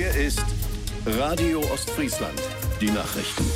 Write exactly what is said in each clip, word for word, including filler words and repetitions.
Hier ist Radio Ostfriesland. Die Nachrichten.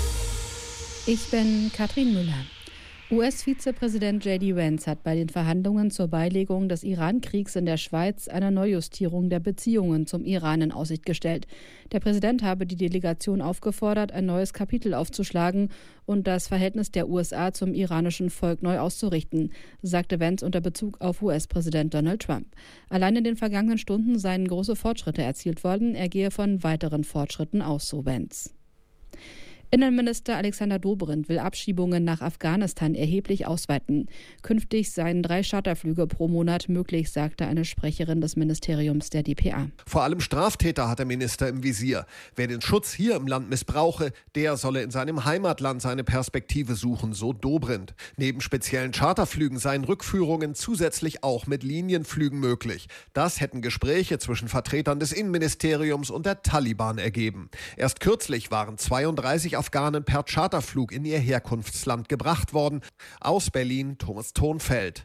Ich bin Katrin Müller. U S-Vizepräsident J D Vance hat bei den Verhandlungen zur Beilegung des Iran-Kriegs in der Schweiz eine Neujustierung der Beziehungen zum Iran in Aussicht gestellt. Der Präsident habe die Delegation aufgefordert, ein neues Kapitel aufzuschlagen und das Verhältnis der U S A zum iranischen Volk neu auszurichten, sagte Vance unter Bezug auf U S-Präsident Donald Trump. Allein in den vergangenen Stunden seien große Fortschritte erzielt worden. Er gehe von weiteren Fortschritten aus, so Vance. Innenminister Alexander Dobrindt will Abschiebungen nach Afghanistan erheblich ausweiten. Künftig seien drei Charterflüge pro Monat möglich, sagte eine Sprecherin des Ministeriums der D P A. Vor allem Straftäter hat der Minister im Visier. Wer den Schutz hier im Land missbrauche, der solle in seinem Heimatland seine Perspektive suchen, so Dobrindt. Neben speziellen Charterflügen seien Rückführungen zusätzlich auch mit Linienflügen möglich. Das hätten Gespräche zwischen Vertretern des Innenministeriums und der Taliban ergeben. Erst kürzlich waren zweiunddreißig Afghanen per Charterflug in ihr Herkunftsland gebracht worden. Aus Berlin Thomas Thonfeld.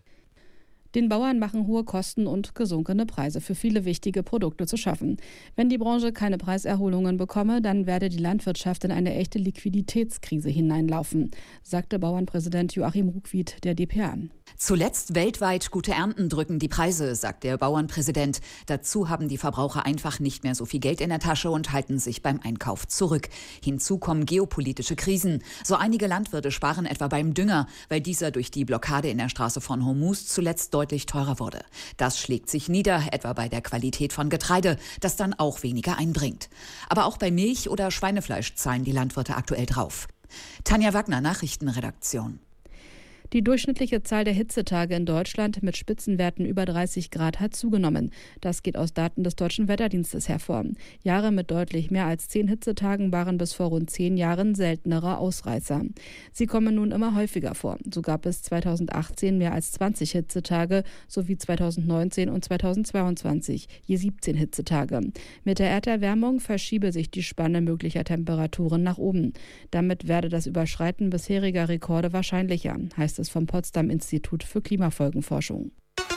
Den Bauern machen hohe Kosten und gesunkene Preise für viele wichtige Produkte zu schaffen. Wenn die Branche keine Preiserholungen bekomme, dann werde die Landwirtschaft in eine echte Liquiditätskrise hineinlaufen, sagte Bauernpräsident Joachim Ruckwied der D P A. Zuletzt weltweit gute Ernten drücken die Preise, sagt der Bauernpräsident. Dazu haben die Verbraucher einfach nicht mehr so viel Geld in der Tasche und halten sich beim Einkauf zurück. Hinzu kommen geopolitische Krisen. So einige Landwirte sparen etwa beim Dünger, weil dieser durch die Blockade in der Straße von Hormuz zuletzt deutlich teurer wurde. Das schlägt sich nieder, etwa bei der Qualität von Getreide, das dann auch weniger einbringt. Aber auch bei Milch oder Schweinefleisch zahlen die Landwirte aktuell drauf. Tanja Wagner, Nachrichtenredaktion. Die durchschnittliche Zahl der Hitzetage in Deutschland mit Spitzenwerten über dreißig Grad hat zugenommen. Das geht aus Daten des Deutschen Wetterdienstes hervor. Jahre mit deutlich mehr als zehn Hitzetagen waren bis vor rund zehn Jahren seltenere Ausreißer. Sie kommen nun immer häufiger vor. So gab es zweitausendachtzehn mehr als zwanzig Hitzetage sowie zweitausendneunzehn und zweitausendzweiundzwanzig je siebzehn Hitzetage. Mit der Erderwärmung verschiebe sich die Spanne möglicher Temperaturen nach oben. Damit werde das Überschreiten bisheriger Rekorde wahrscheinlicher, heißt es vom Potsdam-Institut für Klimafolgenforschung.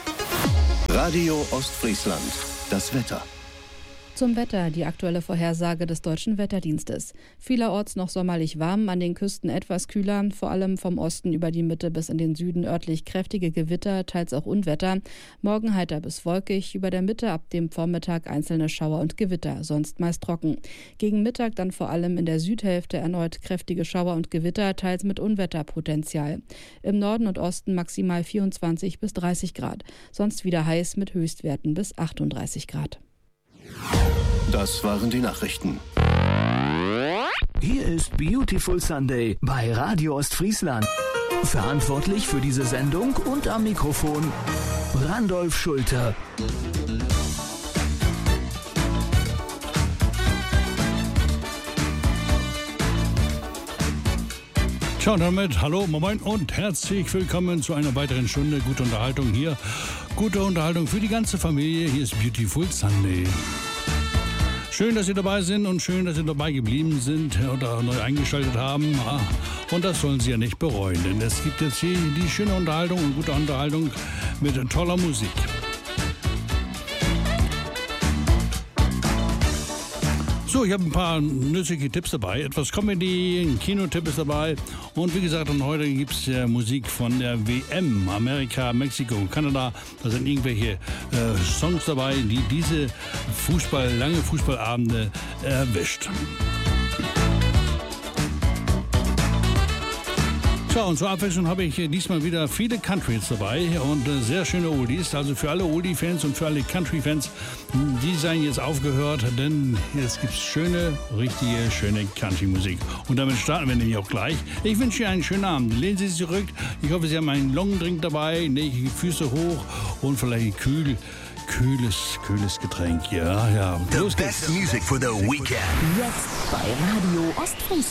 Radio Ostfriesland. Das Wetter. Zum Wetter, die aktuelle Vorhersage des Deutschen Wetterdienstes. Vielerorts noch sommerlich warm, an den Küsten etwas kühler, vor allem vom Osten über die Mitte bis in den Süden örtlich kräftige Gewitter, teils auch Unwetter. Morgen heiter bis wolkig, über der Mitte ab dem Vormittag einzelne Schauer und Gewitter, sonst meist trocken. Gegen Mittag dann vor allem in der Südhälfte erneut kräftige Schauer und Gewitter, teils mit Unwetterpotenzial. Im Norden und Osten maximal vierundzwanzig bis dreißig Grad, sonst wieder heiß mit Höchstwerten bis achtunddreißig Grad. Das waren die Nachrichten. Hier ist Beautiful Sunday bei Radio Ostfriesland. Verantwortlich für diese Sendung und am Mikrofon Randolph Schulter. Tja, und damit hallo, moin und herzlich willkommen zu einer weiteren Stunde gute Unterhaltung hier. Gute Unterhaltung für die ganze Familie. Hier ist Beautiful Sunday. Schön, dass Sie dabei sind und schön, dass Sie dabei geblieben sind oder neu eingeschaltet haben. Und das sollen Sie ja nicht bereuen, denn es gibt jetzt hier die schöne Unterhaltung und gute Unterhaltung mit toller Musik. So, ich habe ein paar nützliche Tipps dabei. Etwas Comedy, ein Kinotipp ist dabei. Und wie gesagt, und heute gibt es äh, Musik von der W M. Amerika, Mexiko, Kanada. Da sind irgendwelche äh, Songs dabei, die diese Fußball, lange Fußballabende erwischt. Tja, und zur Abwechslung habe ich diesmal wieder viele Country-Hits dabei und äh, sehr schöne Oldies. Also für alle Oldie-Fans und für alle Country-Fans, die seien jetzt aufgehört, denn jetzt gibt es schöne, richtige, schöne Country-Musik. Und damit starten wir nämlich auch gleich. Ich wünsche Ihnen einen schönen Abend. Lehnen Sie sich zurück. Ich hoffe, Sie haben einen Longdrink dabei, legen die Füße hoch und vielleicht kühl, kühles, kühles Getränk. Ja, ja. The best music for the weekend. Jetzt bei Radio Ostfriesland.